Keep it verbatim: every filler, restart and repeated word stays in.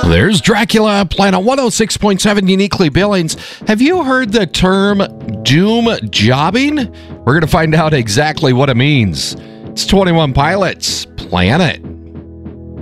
There's Dracula, Planet one oh six point seven Uniquely Billings. Have you heard the term doom jobbing? We're going to find out exactly what it means. It's twenty-one Pilots, Planet.